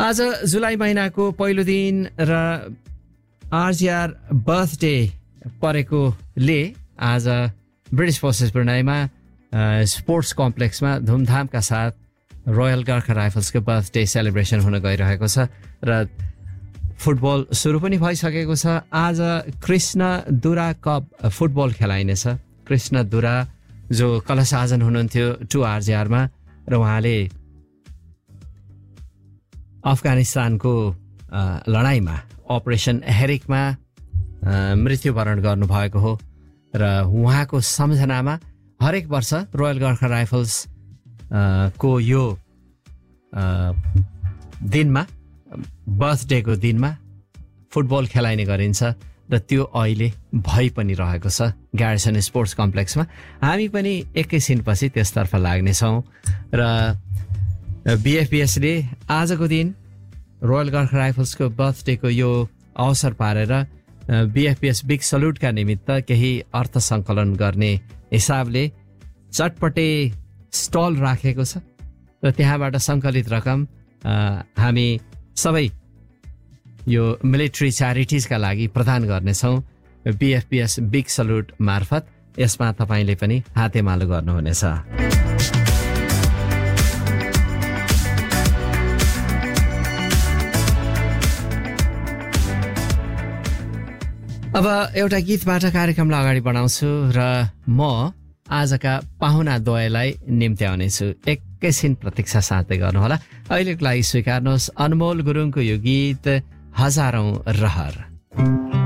आज जुलाई महिनाको पहिलो दिन र आरजीआर बर्थडे परेकोले आज ब्रिटिस फोर्सेस ब्रुनाईमा स्पोर्ट्स कम्प्लेक्समा धुमधामका साथ रोयल गोर्खा राइफल्सको बर्थडे सेलिब्रेसन हुन गइरहेको छ र फुटबल सुरु पनि भइसकेको छ। आज कृष्णदुरा कप फुटबल खेलाइनेछ। कृष्णदुरा जो कलश आयोजन हुनुहुन्थ्यो 2RJRमा र उहाँले अफगानिस्तानको लडाइँमा अपरेसन हेरिकमा मृत्युवरण गर्नुभएको हो र उहाँको सम्झनामा हरेक वर्ष रोयल गोर्खा राइफल्स को यो दिनमा बर्थडेको दिनमा फुटबल खेलाइने गरिन्छ र त्यो अहिले भइ पनि रहेको छ ग्यारिसन स्पोर्ट्स कम्प्लेक्समा। हामी पनि एकैछिनपछि त्यसतर्फ लाग्नेछौँ र BFBSले आजको दिन रोयल गोर्खा राइफल्सको बर्थडेको यो अवसर पारेर BFBS बिग सल्युटका निमित्त केही अर्थ सङ्कलन गर्ने हिसाबले चटपटे स्टल राखेको छ र त्यहाँबाट सङ्कलित रकम हामी सबै यो मिलिट्री च्यारिटिजका लागि प्रदान गर्नेछौँ BFBS बिग सल्युट मार्फत। यसमा तपाईँले पनि हातेमालो गर्नुहुनेछ। अब एउटा गीतबाट कार्यक्रमलाई अगाडि बढाउँछु र म आजका पाहुना द्वयलाई निम्त्याउनेछु। एकैछिन प्रतीक्षा साथै गर्नुहोला। अहिलेको लागि स्वीकार्नुहोस् अनमोल गुरुङको यो गीत हजारौं रहर।